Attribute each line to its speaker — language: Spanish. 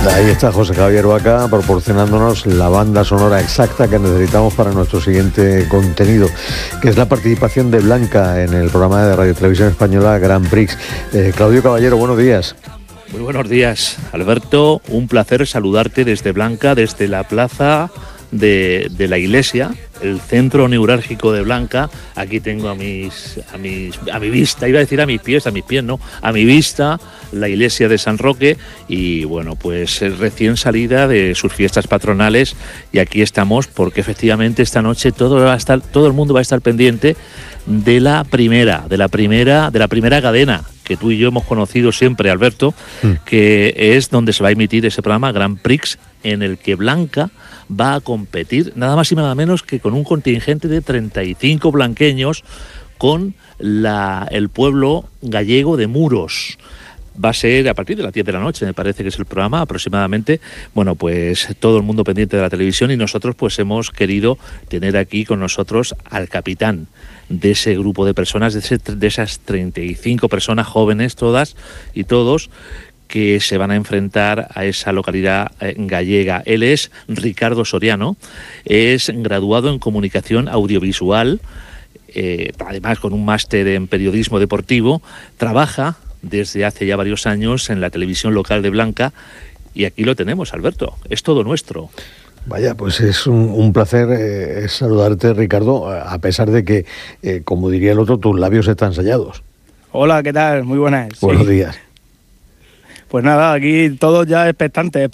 Speaker 1: Ahí está José Javier Vaca proporcionándonos la banda sonora exacta que necesitamos para nuestro siguiente contenido, que es la participación de Blanca en el programa de Radio Televisión Española Grand Prix. Claudio Caballero, buenos días.
Speaker 2: Muy buenos días, Alberto. Un placer saludarte desde Blanca, desde la plaza de la iglesia, el centro neurálgico de Blanca. Aquí tengo a mi vista, iba a decir a mis pies no, a mi vista, la iglesia de San Roque, y bueno, pues recién salida de sus fiestas patronales, y aquí estamos porque efectivamente esta noche todo el mundo va a estar pendiente de la primera cadena que tú y yo hemos conocido siempre, Alberto, que es donde se va a emitir ese programa Grand Prix, en el que Blanca va a competir nada más y nada menos que con un contingente de 35 blanqueños con el pueblo gallego de Muros. Va a ser a partir de las 10 de la noche, me parece que es el programa aproximadamente. Bueno, pues todo el mundo pendiente de la televisión, y nosotros pues hemos querido tener aquí con nosotros al capitán de ese grupo de personas, de esas 35 personas jóvenes, todas y todos, que se van a enfrentar a esa localidad gallega. Él es Ricardo Soriano, es graduado en comunicación audiovisual, además con un máster en periodismo deportivo. Trabaja desde hace ya varios años en la televisión local de Blanca, y aquí lo tenemos, Alberto, es todo nuestro.
Speaker 1: Vaya, pues es un placer saludarte, Ricardo, a pesar de que, como diría el otro, tus labios están sellados.
Speaker 3: Hola, ¿qué tal? Muy buenas.
Speaker 1: Buenos días.
Speaker 3: Pues nada, aquí todos ya expectantes